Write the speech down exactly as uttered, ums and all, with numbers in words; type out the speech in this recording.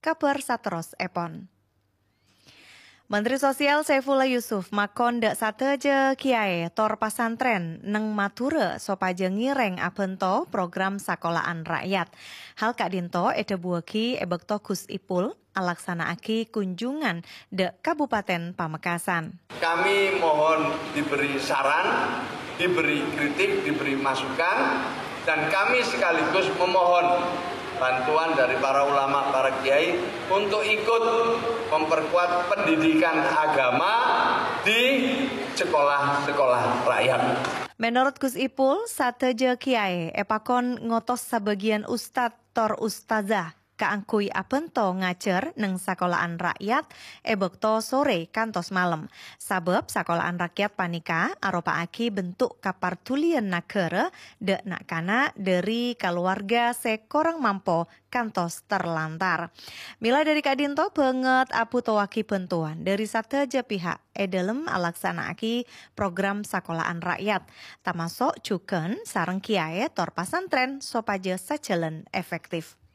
kabar sateros epon. Menteri Sosial Saifullah Yusuf makon dek sateje kiai tor pasantren neng mature sopaje ngireng abento program sekolahan rakyat. Hal kak dinto ede buaki ebekto Gus Ipul alaksanaaki kunjungan dek Kabupaten Pamekasan. Kami mohon diberi saran, diberi kritik, diberi masukan, dan kami sekaligus memohon bantuan dari para ulama, para kiai untuk ikut memperkuat pendidikan agama di sekolah-sekolah rakyat. Menurut Gus Ipul, sateje kiai epakon ngotos sebagian ustad tor ustazah kaangkui apento ngacer neng sekolahan rakyat ebekto sore kantos malam. Sabab sekolahan rakyat panika aropa aki bentuk kapartulian nakere dek nakana dari keluarga sekorang mampo kantos terlantar. Mila dari kadinto banget apu towaki bentuan dari sateje pihak edelem alaksanaaki program sekolahan rakyat. Tamasok cuken sareng kiai tor pasantren sopaje sajalan efektif.